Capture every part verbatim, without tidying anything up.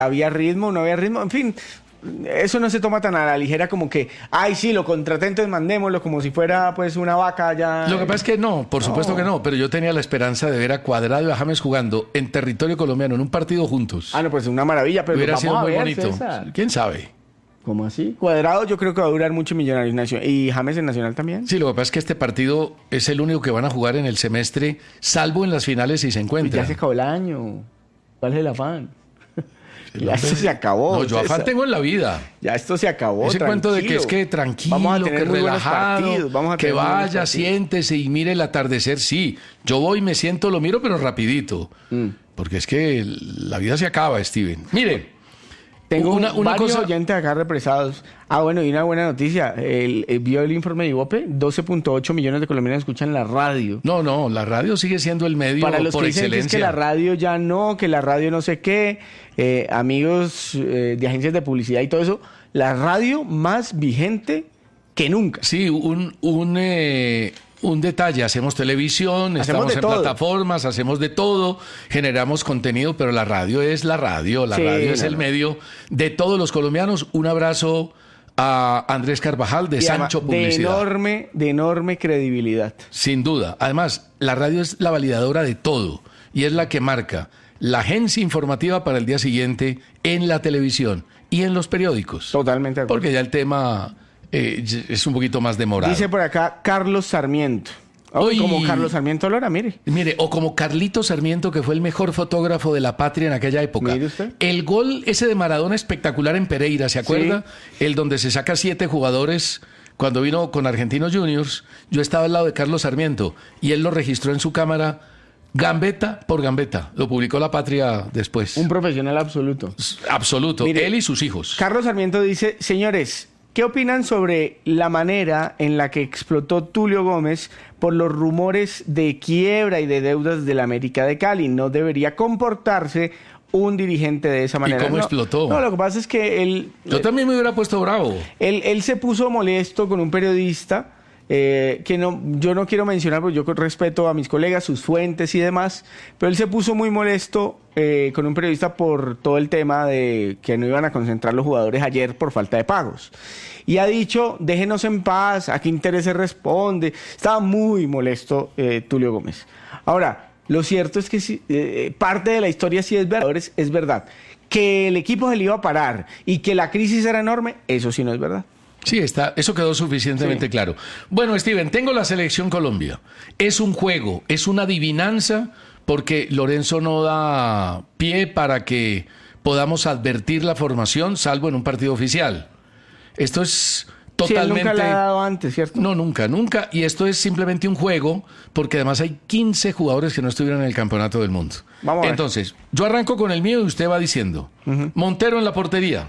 había ritmo, no había ritmo, en fin, eso no se toma tan a la ligera como que, ay, sí, lo contraté, entonces mandémoslo como si fuera pues una vaca ya. Lo que pasa es que no, por No. supuesto que no, pero yo tenía la esperanza de ver a Cuadrado y a James jugando en territorio colombiano, en un partido juntos. Ah, no, pues una maravilla, pero Hubiera vamos sido a muy ver, bonito. César. ¿Quién sabe? ¿Cómo así? Cuadrado yo creo que va a durar mucho en Millonarios Nacional. ¿Y James en Nacional también? Sí, lo que pasa es que este partido es el único que van a jugar en el semestre, salvo en las finales si se Pues encuentran. ya se acabó el año. ¿Cuál es el afán? Ya esto se acabó. No, yo César. afán tengo en la vida. Ya esto se acabó. Ese cuento de que es que tranquilo. tranquilo, Vamos a tener que muy buenos relajado, partidos, vamos a que tener muy buenos vaya, partidos. siéntese y mire el atardecer. Sí, yo voy, me siento, lo miro, pero rapidito. Mm. Porque es que la vida se acaba, Steven. Mire, Tengo una, una varios cosa... oyentes acá represados. Ah, bueno, y una buena noticia. El, el- vio el informe de Ibope, doce punto ocho millones de colombianos escuchan la radio. No, no, la radio sigue siendo el medio Para los por que dicen que es excelencia. que la radio ya no, que la radio no sé qué, eh, amigos eh, de agencias de publicidad y todo eso, la radio más vigente que nunca. Sí, un, un, eh, un detalle, hacemos televisión, Hacemos estamos de en todo. plataformas, hacemos de todo, generamos contenido, pero la radio es la radio, la Sí, radio es no, el no. medio de todos los colombianos. Un abrazo a Andrés Carvajal de Y además, Sancho de Publicidad. enorme, de enorme credibilidad. Sin duda. Además, la radio es la validadora de todo y es la que marca la agencia informativa para el día siguiente en la televisión y en los periódicos. Totalmente de acuerdo. Porque ya el tema eh, es un poquito más demorado. Dice por acá Carlos Sarmiento. Oh, Uy. como Carlos Sarmiento Lora, mire. Mire, o como Carlito Sarmiento, que fue el mejor fotógrafo de la patria en aquella época. Mire usted. El gol ese de Maradona espectacular en Pereira, ¿se acuerda? El donde se saca siete jugadores cuando vino con Argentinos Juniors. Yo estaba al lado de Carlos Sarmiento y él lo registró en su cámara gambeta por gambeta. Lo publicó La Patria después. Un profesional absoluto. Absoluto. Mire, él y sus hijos. Carlos Sarmiento dice, señores, ¿qué opinan sobre la manera en la que explotó Tulio Gómez por los rumores de quiebra y de deudas del América de Cali? ¿No debería comportarse un dirigente de esa manera? cómo No, explotó? No, lo que pasa es que él, Yo también me hubiera puesto bravo. él, él se puso molesto con un periodista. Eh, que no, yo no quiero mencionar, porque yo con respeto a mis colegas, sus fuentes y demás, pero él se puso muy molesto eh, con un periodista por todo el tema de que no iban a concentrar los jugadores ayer por falta de pagos. Y ha dicho, déjenos en paz, ¿a qué intereses responde? Estaba muy molesto eh, Tulio Gómez. Ahora, lo cierto es que sí, eh, parte de la historia sí es verdad, es, es verdad. Que el equipo se le iba a parar y que la crisis era enorme, eso sí no es verdad. Sí, está, eso quedó suficientemente Sí. claro. Bueno, Steven, tengo la selección Colombia. Es un juego, es una adivinanza, porque Lorenzo no da pie para que podamos advertir la formación, salvo en un partido oficial. Esto es Sí, él totalmente... nunca le ha dado antes, ¿cierto? No, nunca, nunca. Y esto es simplemente un juego, porque además hay quince jugadores que no estuvieron en el campeonato del mundo. Vamos a ver. Entonces, yo arranco con el mío y usted va diciendo. Montero en la portería,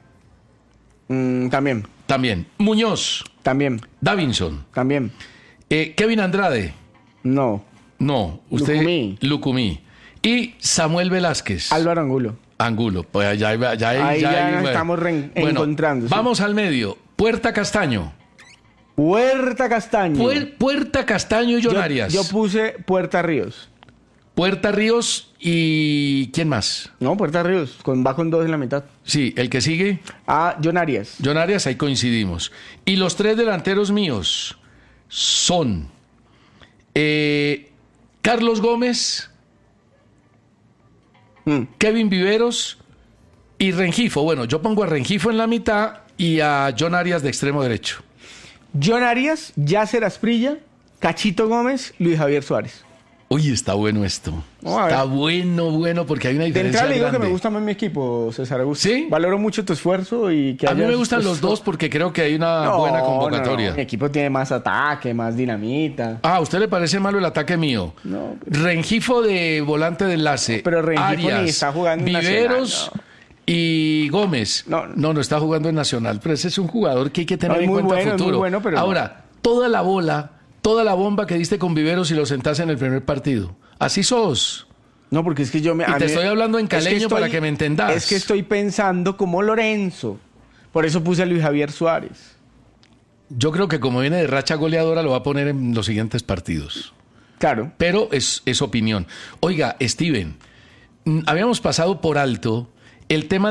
Mm, también, también. Muñoz, también, Davinson. también. Eh, Kevin Andrade, No. no. Usted, Lucumí. Lucumí. Y Samuel Velázquez. Álvaro Angulo. Angulo. Pues ya, ya, ya, Ahí ya nos bueno. estamos re- Bueno, encontrando, sí. Vamos al medio. Puerta Castaño. Huerta Castaño. Puer- Puerta Castaño y John yo, Arias. yo puse Puerta Ríos. Puerta Ríos y... ¿quién más? No, Puerta Ríos, con, va con dos en la mitad. Sí, el que sigue, Ah, John Arias. John Arias, ahí coincidimos. Y los tres delanteros míos son eh, Carlos Gómez, Mm. Kevin Viveros y Rengifo. Bueno, yo pongo a Rengifo en la mitad y a John Arias de extremo derecho. John Arias, Yasser Asprilla, Cachito Gómez, Luis Javier Suárez. Uy, está bueno esto. Vamos a ver. Está bueno, bueno, porque hay una De diferencia entrada le digo que grande. me gusta más mi equipo, César Augusto. ¿Sí? Valoro mucho tu esfuerzo y que A mí me hayas gustan los puesto- dos porque creo que hay una No, buena no, convocatoria. no. Mi equipo tiene más ataque, más dinamita. Ah, ¿a usted le parece malo el ataque mío? No, Rengifo de volante de enlace. Pero Rengifo Arias, ni está jugando en Viveros Nacional, y Gómez. No, No, no. no, está jugando en Nacional. Pero ese es un jugador que hay que tener No, es en muy cuenta bueno, es muy futuro. bueno, pero no. Ahora, toda la bola, toda la bomba que diste con Viveros y lo sentaste en el primer partido. Así sos. No, porque es que yo me... Y a te mí- estoy hablando en es que caleño estoy- para que me entendas. Es que estoy pensando como Lorenzo. Por eso puse a Luis Javier Suárez. Yo creo que como viene de racha goleadora lo va a poner en los siguientes partidos. Claro. Pero es, es opinión. Oiga, Steven, mm, habíamos pasado por alto el tema